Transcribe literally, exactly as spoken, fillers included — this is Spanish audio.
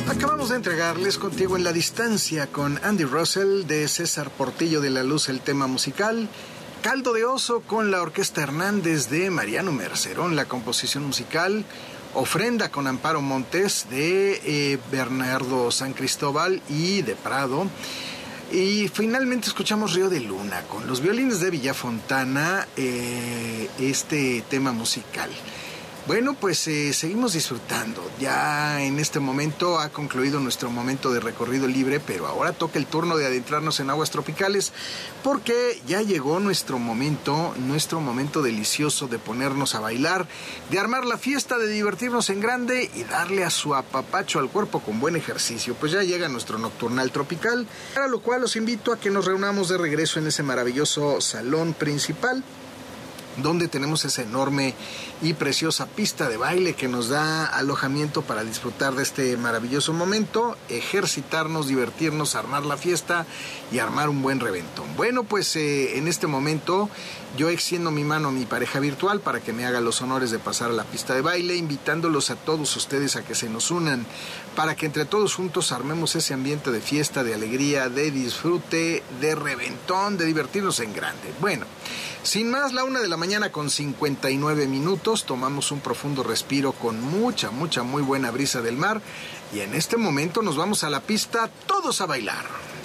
Acabamos de entregarles Contigo en la Distancia con Andy Russell, de César Portillo de la Luz el tema musical, Caldo de Oso con la Orquesta Hernández de Mariano Mercerón la composición musical, Ofrenda con Amparo Montes de eh, Bernardo San Cristóbal y de Prado, y finalmente escuchamos Río de Luna con los violines de Villafontana, eh, este tema musical. Bueno, pues eh, seguimos disfrutando. Ya en este momento ha concluido nuestro momento de recorrido libre, pero ahora toca el turno de adentrarnos en aguas tropicales, porque ya llegó nuestro momento, nuestro momento delicioso de ponernos a bailar, de armar la fiesta, de divertirnos en grande y darle a su apapacho al cuerpo con buen ejercicio. Pues ya llega nuestro nocturnal tropical, para lo cual los invito a que nos reunamos de regreso en ese maravilloso salón principal, donde tenemos esa enorme y preciosa pista de baile que nos da alojamiento para disfrutar de este maravilloso momento, ejercitarnos, divertirnos, armar la fiesta y armar un buen reventón. Bueno, pues eh, en este momento yo extiendo mi mano a mi pareja virtual para que me haga los honores de pasar a la pista de baile, invitándolos a todos ustedes a que se nos unan, para que entre todos juntos armemos ese ambiente de fiesta, de alegría, de disfrute, de reventón, de divertirnos en grande. Bueno, sin más, la una de la mañana con cincuenta y nueve minutos, tomamos un profundo respiro con mucha, mucha, muy buena brisa del mar, y en este momento nos vamos a la pista, todos a bailar.